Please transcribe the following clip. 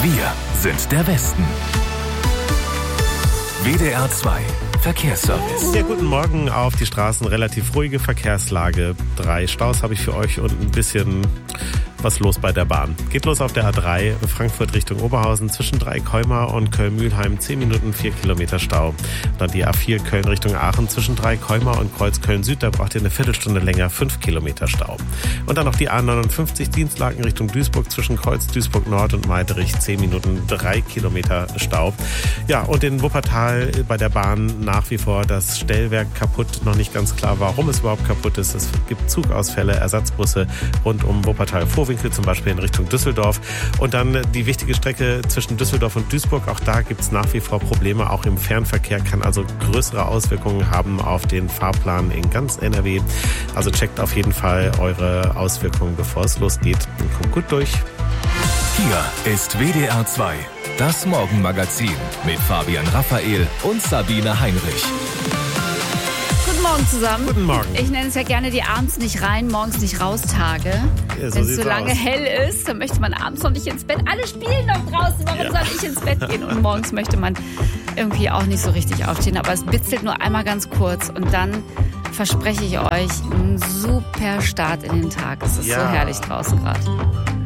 Wir sind der Westen. WDR 2 Verkehrsservice. Ja, guten Morgen auf die Straßen. Relativ ruhige Verkehrslage. 3 Staus habe ich für euch und ein bisschen was los bei der Bahn. Geht los auf der A3 Frankfurt Richtung Oberhausen zwischen Dreikäumer und Köln-Mühlheim 10 Minuten 4 Kilometer Stau. Dann die A4 Köln Richtung Aachen zwischen Dreikäumer und Kreuz Köln-Süd, da braucht ihr eine Viertelstunde länger 5 Kilometer Stau. Und dann noch die A59 Dienstlaken Richtung Duisburg zwischen Kreuz Duisburg Nord und Meiderich 10 Minuten 3 Kilometer Stau. Ja, und in Wuppertal bei der Bahn nach wie vor das Stellwerk kaputt. Noch nicht ganz klar, warum es überhaupt kaputt ist. Es gibt Zugausfälle, Ersatzbusse rund um Wuppertal-Vorwinkel, zum Beispiel in Richtung Düsseldorf. Und dann die wichtige Strecke zwischen Düsseldorf und Duisburg. Auch da gibt es nach wie vor Probleme. Auch im Fernverkehr kann also größere Auswirkungen haben auf den Fahrplan in ganz NRW. Also checkt auf jeden Fall eure Auswirkungen, bevor es losgeht. Und kommt gut durch. Hier ist WDR 2, das Morgenmagazin mit Fabian Raphael und Sabine Heinrich. Guten Morgen zusammen. Guten Morgen. Ich nenne es ja gerne die abends nicht rein, morgens nicht raus Tage. Ja, so wenn es sieht's so lange aus. hell ist, dann möchte man abends noch nicht ins Bett. Alle spielen noch draußen, warum soll ich ins Bett gehen? Und morgens möchte man irgendwie auch nicht so richtig aufstehen. Aber es bitzelt nur einmal ganz kurz und dann verspreche ich euch einen super Start in den Tag. Es ist so herrlich draußen gerade.